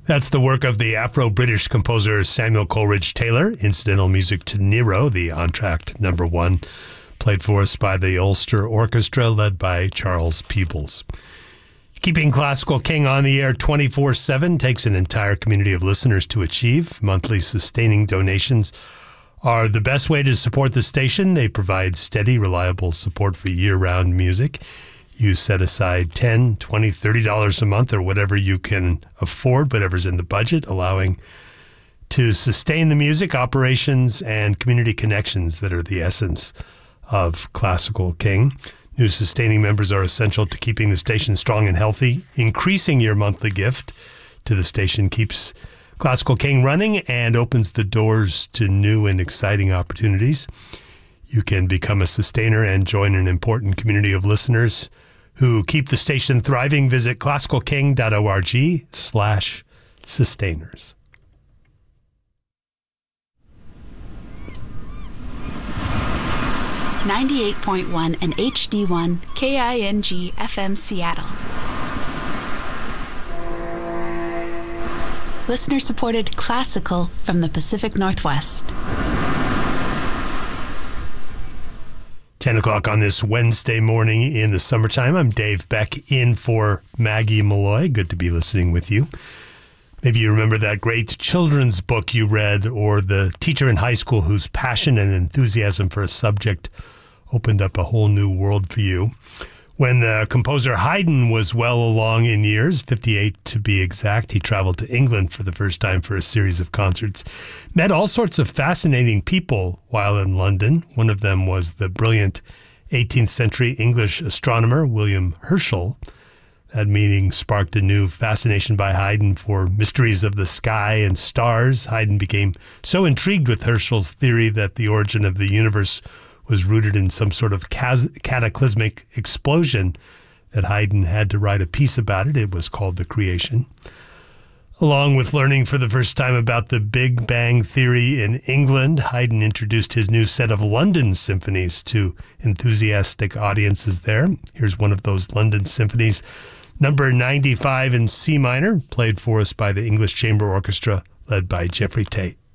That's the work of the Afro-British composer Samuel Coleridge Taylor, incidental music to Nero, the entr'acte #1, played for us by the Ulster Orchestra, led by Charles Peebles. Keeping Classical King on the air 24/7 takes an entire community of listeners to achieve. Monthly sustaining donations are the best way to support the station. They provide steady, reliable support for year-round music. You set aside $10, $20, $30 a month or whatever you can afford, whatever's in the budget, allowing to sustain the music, operations, and community connections that are the essence of Classical King. New sustaining members are essential to keeping the station strong and healthy. Increasing your monthly gift to the station keeps Classical King running and opens the doors to new and exciting opportunities. You can become a sustainer and join an important community of listeners who keep the station thriving. Visit classicalking.org/sustainers. .1 and HD1 KING FM Seattle. Listener-supported classical from the Pacific Northwest. 10 o'clock on this Wednesday morning in the summertime. I'm Dave Beck in for Maggie Malloy. Good to be listening with you. Maybe you remember that great children's book you read, or the teacher in high school whose passion and enthusiasm for a subject opened up a whole new world for you. When the composer Haydn was well along in years, 58 to be exact, he traveled to England for the first time for a series of concerts. Met all sorts of fascinating people while in London. One of them was the brilliant 18th century English astronomer William Herschel. That meeting sparked a new fascination by Haydn for mysteries of the sky and stars. Haydn became so intrigued with Herschel's theory that the origin of the universe was rooted in some sort of cataclysmic explosion that Haydn had to write a piece about it. It was called The Creation. Along with learning for the first time about the Big Bang Theory in England, Haydn introduced his new set of London symphonies to enthusiastic audiences there. Here's one of those London symphonies, number 95 in C minor, played for us by the English Chamber Orchestra, led by Jeffrey Tate.